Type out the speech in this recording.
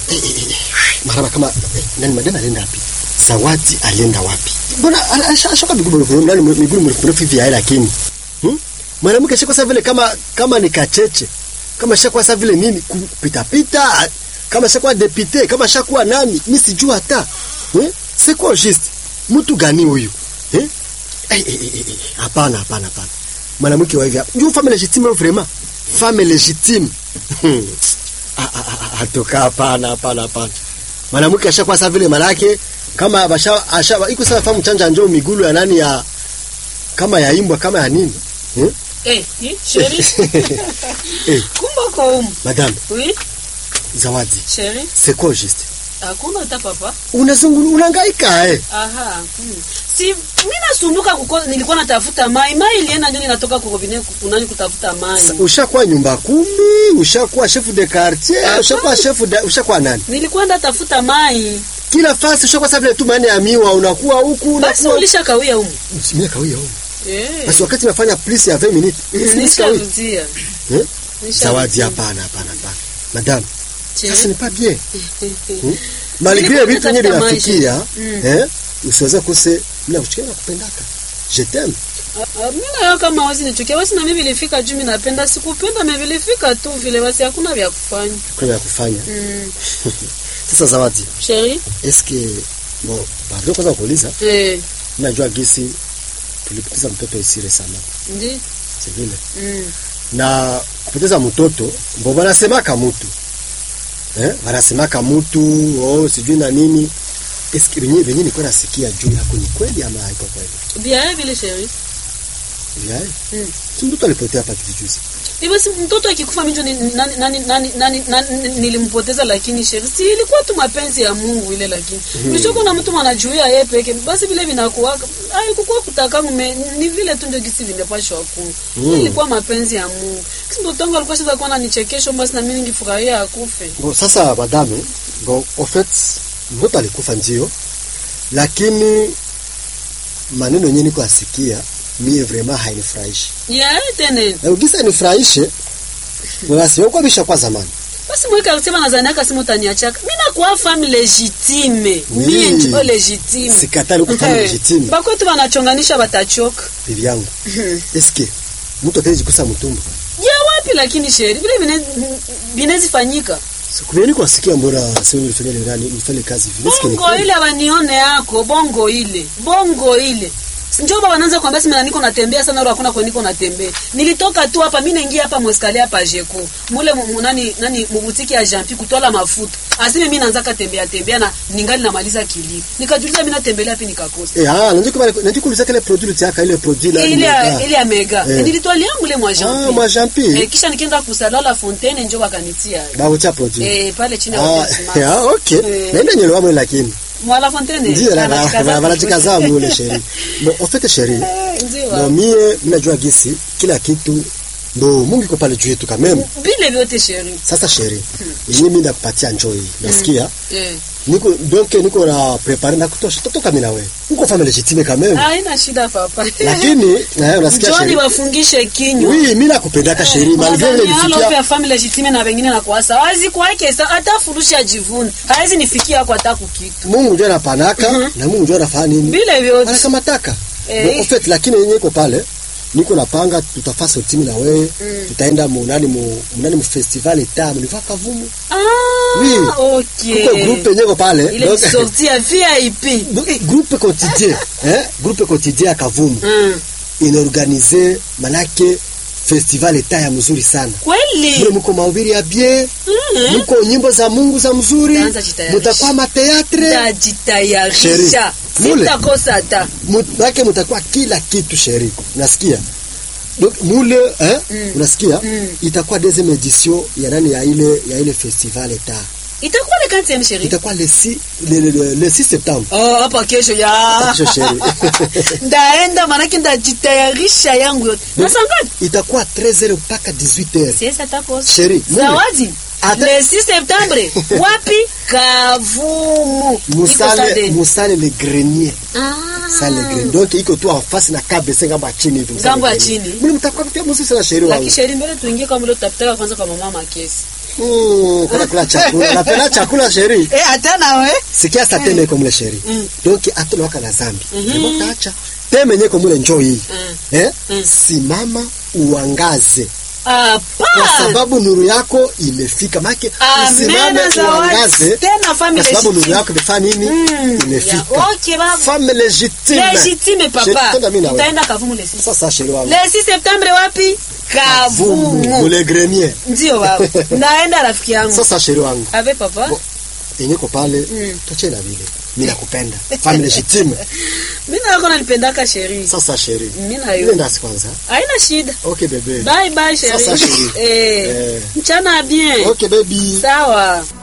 Maraba kama nani madam alienda wapi? Zawadi alienda wapi? Mbona ashoka miguu nani miguu mrefu hivi ya lakini. Mwanamke shaka sasa vile kama ni kacheche. Kama shaka sasa vile nini kupita pita, kama shaka deputy, kama shaka nani, mimi sijui hata. C'est quoi juste? Mtu gani huyu? Hapana. Mwanamke wa hivi. Ndio femme légitime vraiment. Femme légitime. Atoka hapana. Mwanamke ashakuwa sasa vile malaki kama iko sasa famu chanja njoo migulu ya nani ya kama ya imbwa kama ya nini? Chérie. Kumba kwa Madame. Oui. Zawadi. Chérie. C'est quoi juste? Hakuna hata papa. Unahangaika Aha. Si mimi nasumbuka nilikuwa natafuta mai ilienda ndio ninatoka kurobine kunani kutafuta mai. Ushakuwa nyumba 10, ushakuwa chef de quartier, ushakuwa nani? Nilikuwa natafuta mai. Kila fasi ushakuwa sasa vile tu maana ya miwa unakuwa huku basi ulishakawia huko. Mimi kawia huko. Basi wakati nafanya please ya 20 minutes. Nisharudia. Zawadi hapana. Madame. Ça n'est pas bien. Malgré vitu yenyewe vinafikia, usiweze kuse mimi nakuchukia kupendaka. Je t'aime. Mimi nayo kama wazi nichukia, basi na mimi vilifika juu mimi napenda sikupenda mimi vilifika tu vile basi hakuna vya kufanya. Kuna vya kufanya. Sasa Zawadi. Chérie, est-ce que bon, pardon kwanza kuuliza? Najua gisi tulipoteza mtoto isire sana. Ndiyo. C'est vile. Na kupoteza mtoto, mbona wanasemaka mtu? Wanasemaka mtu, sijui na nini. Eski venye niko nasikia juu yako ni kweli ama haiko kweli? Bien vile chérie. Bien. Mtoto alipotea hapa kijuzi. Basi mtoto akikufa mimi nani nilimpoteza lakini chérie. Si ilikuwa tu mapenzi ya Mungu ile lakini. Mshoko na mtu anajuia yeye peke. Basi vile vinakuwa haikuwa kutaka ni vile tu ndio gisi vimepashwa huko. Ilikuwa mapenzi ya Mungu. Kisi mtoto wangu alikuwa sasa kuwa ananichekesha basi na mimi ningefurahia akufe. Bon sasa madame, bon en fait mtoto alikufa ndio lakini maneno yenyewe niko asikia mimi vraiment hainifurahishi. Tena. Na ukisa nifurahishe basi uko bisha kwa zamani. Basi mweka kusema nadhani kama utaniachaka. Mimi nakuwa femme légitime. Mimi ndio légitime. Sikatali uko femme légitime. Bako tu wanachonganisha batachoka. Bibi yangu. Eske mtu ataweza kusa mtumbo? Ya wapi lakini chérie? Vile vinazifanyika. Sikuvieni kusikia mbona sio nilifanya ndani nifanye kazi vile. Bongo ile wanione yako, bongo ile. Njoo baba anaanza kuambia sema niko natembea sana au hakuna kwa niko natembea. Nilitoka tu hapa mimi naingia hapa Moscalia hapa Jeko. Mule nani mbutiki ya Jean-Pierre kutola mafuta. Aseme mimi naanza katembea na ningali namaliza kilio. Nikajuliza mimi natembelea wapi nikakosa. Ndio kuuliza kile produit yake ile produit la ile ya mega. Nilitwalia mule mwa Jean-Pierre. Mwa Jean-Pierre. Kisha nikaenda kusala Fontaine njoo wakanitia. Baocha produit. Pale chini ya hotel. Okay. Naenda nyelewa mwe lakini. Mwala Fontaine. Ndio wanajikaza mule chérie. Bon en fait chérie. Ndio mie ninajua gisi kila kitu ndo Mungu yuko pale juu yetu kama mimi. Vile vyote chérie. Sasa chérie. Mimi ndakupatia njoo hii. Nasikia? Niko na prepare na kutosha. Totoka mimi na wewe. Uko femme légitime kama mimi. Haina shida papa. Lakini unasikia chérie. Njoo wafungishe kinywa. Oui, mimi nakupendaka chérie. Malgré vile nifikia. Hapo femme légitime na wengine na kuasa. Wazi kwake hata furusha jivuni. Haizi nifikia hapo hata kukitu. Mungu ndiye anapanaka na Mungu ndiye anafanya nini? Vile vyote. Anakamataka. En fait lakini yenyewe iko pale. Niko napanga tutafasa timu na wewe. Tutaenda mu festival etamu nivaka Kavumu. Oui. Okay. Kuko groupe yenyewe pale. Ile sortie ya VIP. Groupe quotidien, groupe quotidien ya Kavumu. Inaorganize manake festival eta ya mzuri sana. Kweli. Mule mko mahubiri ya bien. Mko nyimbo za Mungu za mzuri. Mtakuwa mateatre. Tajitayarisha. Sitakosa hata. Mtakuwa kila kitu chérie. Unasikia? Donc mule unasikia? Itakuwa deuxième édition ya nani ya ile festival eta. Itakuwa le 40e chérie. Itakuwa le 6 septembre. Hapa kesho ya. Kesho chérie. Ndaenda manake ndajitayarisha yangu yote. Nasanga itakuwa 13h mpaka 18h. Sasa takosa. Chérie. Zawadi. Le 6 septembre. Wapi? Kavumu. Musale le grenier. Sale le grenier. Donc iko tu en face na KBC ngamba chini hivi. Ngamba chini. Mimi mtakuwa pia msisi na chérie wangu. Lakini chérie mbele tuingie kama leo tutapita kwanza kwa mama Makesi. Kula chakula. Napenda chakula sheri. Hata nawe. Sikia sa teme kwa mule sheri. Donc atolo waka na zambi. Mbona acha. Teme nyeko mule njoo hii. Simama uangaze. Kwa sababu nuru yako imefika. Make usimame uangaze. Tena family. Kwa sababu nuru yako imefanya nini? Imefika. Okay baba. Femme légitime. Légitime papa. Utaenda Kavumu le 6. Sasa sheri wangu. Le 6 septembre wapi? Kavumu. Mule grenier. Ndio baba. Naenda rafiki yangu. Sasa sheri wangu. Ave papa. Yenyeko pale tuache na vile. Mimi nakupenda. Femme légitime. Mimi na yako nalipendaka sheri. Sasa sheri. Mimi na yeye. Nenda kwanza. Haina shida. Okay bebe. Bye bye sheri. Sasa sheri. Mchana bien. Okay baby. Sawa.